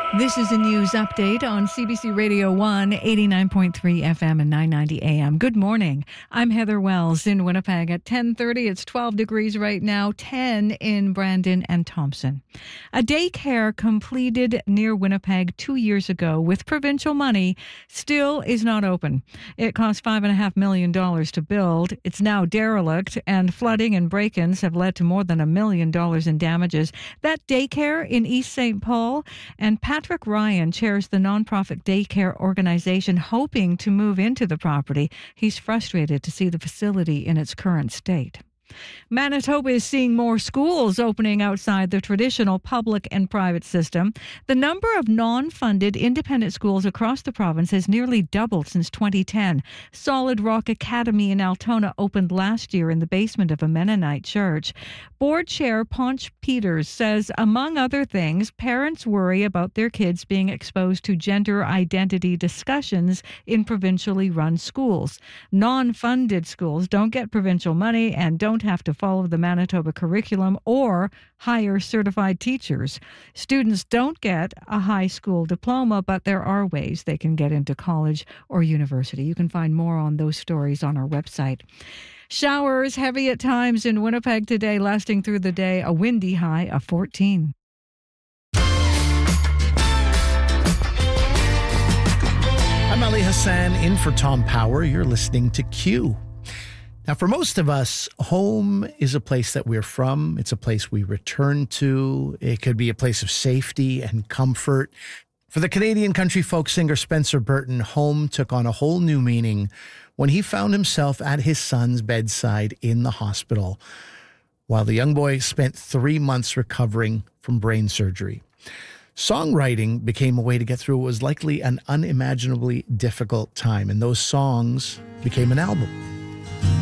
This is a news update on CBC Radio 1, 89.3 FM and 990 AM. Good morning. I'm Heather Wells in Winnipeg at 10:30. It's 12 degrees right now, 10 in Brandon and Thompson. A daycare completed near Winnipeg 2 years ago with provincial money still is not open. It cost $5.5 million to build. It's now derelict, and flooding and break-ins have led to more than $1 million in damages. That daycare in East St. Paul, and Patrick Ryan chairs the nonprofit daycare organization hoping to move into the property. He's frustrated to see the facility in its current state. Manitoba is seeing more schools opening outside the traditional public and private system. The number of non-funded independent schools across the province has nearly doubled since 2010. Solid Rock Academy in Altona opened last year in the basement of a Mennonite church. Board Chair Ponch Peters says, among other things, parents worry about their kids being exposed to gender identity discussions in provincially run schools. Non-funded schools don't get provincial money and don't have to follow the Manitoba curriculum or hire certified teachers. Students don't get a high school diploma, but there are ways they can get into college or university. You can find more on those stories on our website. Showers heavy at times in Winnipeg today, lasting through the day, a windy high of 14. I'm Ali Hassan in for Tom Power. You're listening to Q. Now, for most of us, home is a place that we're from. It's a place we return to. It could be a place of safety and comfort. For the Canadian country folk singer Spencer Burton, home took on a whole new meaning when he found himself at his son's bedside in the hospital while the young boy spent 3 months recovering from brain surgery. Songwriting became a way to get through what was likely an unimaginably difficult time, and those songs became an album.